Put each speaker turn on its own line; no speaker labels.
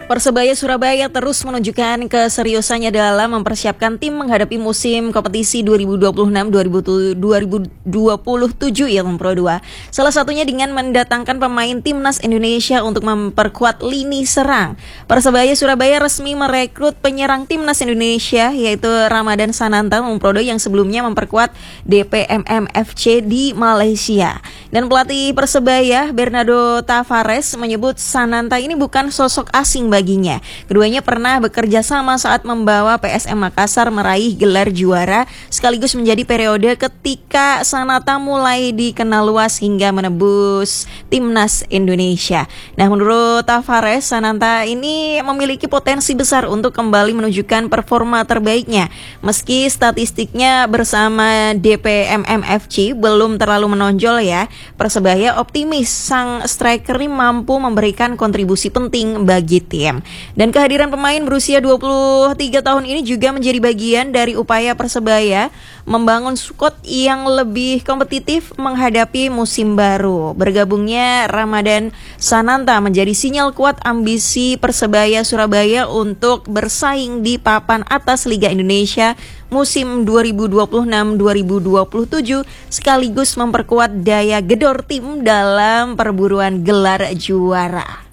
Persebaya Surabaya terus menunjukkan keseriusannya dalam mempersiapkan tim menghadapi musim kompetisi 2026-2027 Pro 2. Salah satunya dengan mendatangkan pemain timnas Indonesia untuk memperkuat lini serang. Persebaya Surabaya resmi merekrut penyerang timnas Indonesia yaitu Ramadan Sananta Pro 2 yang sebelumnya memperkuat DPMM FC di Malaysia. Dan pelatih Persebaya Bernardo Tavares menyebut Sananta ini bukan sosok asing baginya. Keduanya pernah bekerja sama saat membawa PSM Makassar meraih gelar juara sekaligus menjadi periode ketika Sananta mulai dikenal luas hingga menembus timnas Indonesia. Nah, menurut Tavares, Sananta ini memiliki potensi besar untuk kembali menunjukkan performa terbaiknya. Meski statistiknya bersama DPMM FC belum terlalu menonjol ya, Persebaya optimis sang striker ini mampu memberikan kontribusi penting bagi tim. Dan kehadiran pemain berusia 23 tahun ini juga menjadi bagian dari upaya Persebaya membangun skuad yang lebih kompetitif menghadapi musim baru. Bergabungnya Ramadan Sananta menjadi sinyal kuat ambisi Persebaya Surabaya untuk bersaing di papan atas Liga Indonesia musim 2026-2027 sekaligus memperkuat daya gedor tim dalam perburuan gelar juara.